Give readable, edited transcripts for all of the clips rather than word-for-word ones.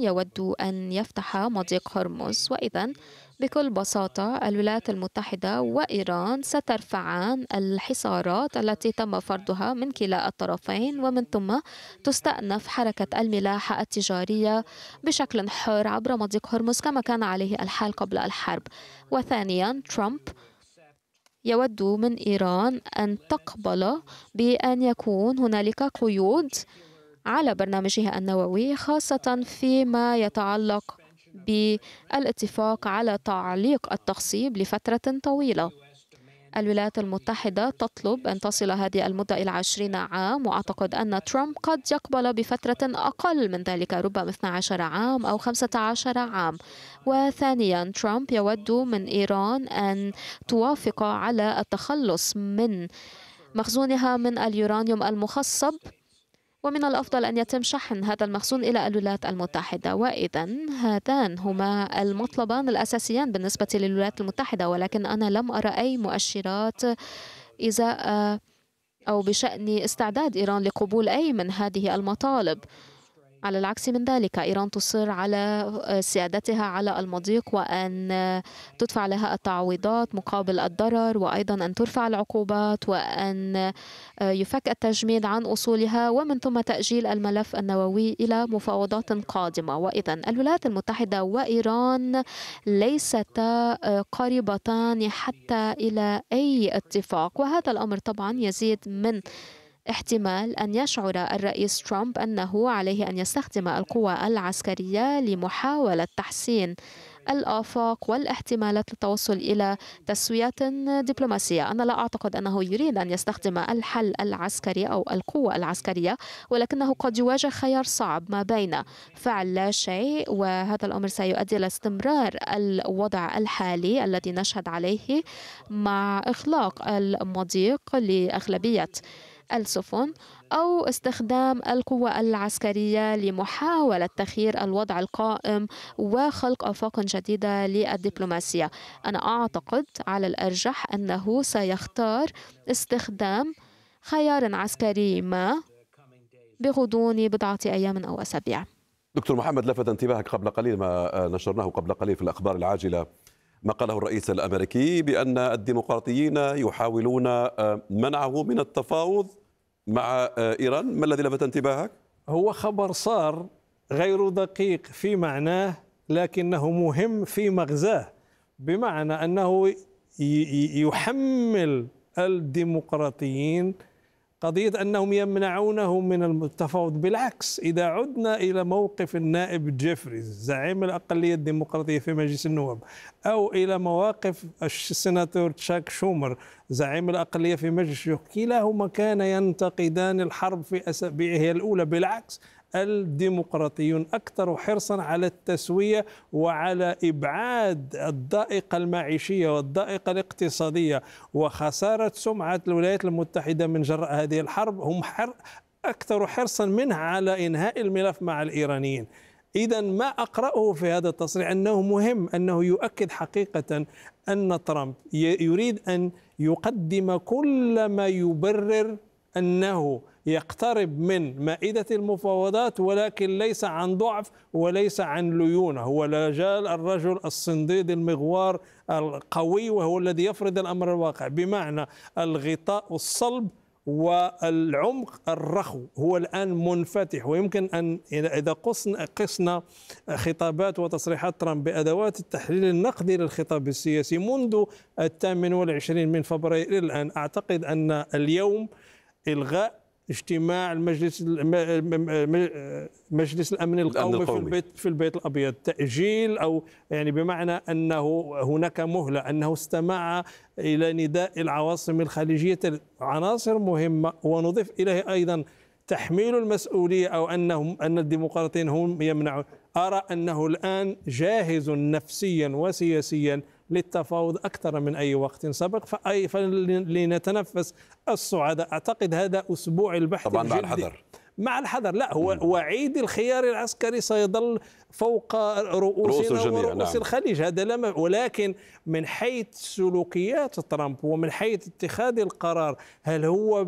يود أن يفتح مضيق هرمز، وإذن بكل بساطة الولايات المتحدة وإيران سترفعان الحصارات التي تم فرضها من كلا الطرفين، ومن ثم تستأنف حركة الملاحة التجارية بشكل حر عبر مضيق هرمز كما كان عليه الحال قبل الحرب. وثانيا ترامب يود من إيران أن تقبل بأن يكون هنالك قيود على برنامجها النووي، خاصة فيما يتعلق بالاتفاق على تعليق التخصيب لفترة طويلة. الولايات المتحدة تطلب أن تصل هذه المدة إلى 20 عام، وأعتقد أن ترامب قد يقبل بفترة أقل من ذلك، ربما 12 عام أو 15 عام. وثانيا ترامب يود من إيران أن توافق على التخلص من مخزونها من اليورانيوم المخصب، ومن الأفضل أن يتم شحن هذا المخزون إلى الولايات المتحدة. وإذن هاتان هما المطلبان الأساسيان بالنسبة للولايات المتحدة، ولكن أنا لم أرى أي مؤشرات إزاء أو بشأن استعداد إيران لقبول أي من هذه المطالب. على العكس من ذلك، إيران تصر على سيادتها على المضيق وأن تدفع لها التعويضات مقابل الضرر، وأيضا أن ترفع العقوبات وأن يفك التجميد عن أصولها، ومن ثم تأجيل الملف النووي إلى مفاوضات قادمة. وإذن الولايات المتحدة وإيران ليستا قريبتان حتى إلى أي اتفاق، وهذا الأمر طبعا يزيد من احتمال أن يشعر الرئيس ترامب أنه عليه أن يستخدم القوى العسكرية لمحاولة تحسين الآفاق والاحتمالات للتوصل إلى تسوية دبلوماسية. أنا لا أعتقد أنه يريد أن يستخدم الحل العسكري أو القوة العسكرية، ولكنه قد يواجه خيار صعب ما بين فعل لا شيء، وهذا الأمر سيؤدي إلى استمرار الوضع الحالي الذي نشهد عليه مع إغلاق المضيق لأغلبية السفن، أو استخدام القوة العسكرية لمحاولة تغيير الوضع القائم وخلق آفاق جديدة للدبلوماسية. أنا أعتقد على الأرجح أنه سيختار استخدام خيار عسكري ما بغضون بضعة أيام أو أسابيع. دكتور محمد، لفت انتباهك قبل قليل ما نشرناه قبل قليل في الأخبار العاجلة، ما قاله الرئيس الأمريكي بأن الديمقراطيين يحاولون منعه من التفاوض مع إيران. ما الذي لفت انتباهك؟ هو خبر صار غير دقيق في معناه، لكنه مهم في مغزاه، بمعنى أنه يحمل الديمقراطيين قضية أنهم يمنعونه من التفاوض. بالعكس، إذا عدنا إلى موقف النائب جيفريز زعيم الأقلية الديمقراطية في مجلس النواب، أو إلى مواقف السيناتور تشاك شومر زعيم الأقلية في مجلس الشيوخ، كلاهما كان ينتقدان الحرب في أسابيعها الأولى. بالعكس، الديمقراطيون أكثر حرصا على التسوية وعلى إبعاد الضائقة المعيشية والضائقة الاقتصادية وخسارة سمعة الولايات المتحدة من جراء هذه الحرب. هم أكثر حرصا منها على إنهاء الملف مع الإيرانيين. إذا ما أقرأه في هذا التصريح أنه مهم، أنه يؤكد حقيقة أن ترامب يريد أن يقدم كل ما يبرر أنه يقترب من مائدة المفاوضات، ولكن ليس عن ضعف وليس عن ليونة. هو لا زال الرجل الصنديد المغوار القوي، وهو الذي يفرض الأمر الواقع، بمعنى الغطاء الصلب والعمق الرخو هو الآن منفتح. ويمكن أن إذا قسنا خطابات وتصريحات ترامب بأدوات التحليل النقدي للخطاب السياسي منذ 28 من فبراير إلى الآن، أعتقد أن اليوم إلغاء اجتماع مجلس الأمن القومي في البيت الأبيض، تأجيل أو يعني بمعنى أنه هناك مهلة، أنه استمع إلى نداء العواصم الخليجية، عناصر مهمة. ونضيف إليه أيضا تحميل المسؤولية، أو أن الديمقراطيين هم يمنعون. أرى أنه الآن جاهز نفسيا وسياسيا للتفاوض أكثر من أي وقت سبق، فلنتنفس الصعداء. أعتقد هذا أسبوع البحث طبعا مع الحذر. لا، هو وعيد الخيار العسكري سيظل فوق رؤوسنا ورؤوس الخليج، هذا لا. ولكن من حيث سلوكيات ترامب ومن حيث اتخاذ القرار، هل هو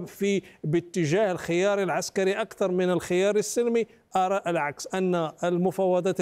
باتجاه الخيار العسكري أكثر من الخيار السلمي؟ أرى العكس، أن المفاوضات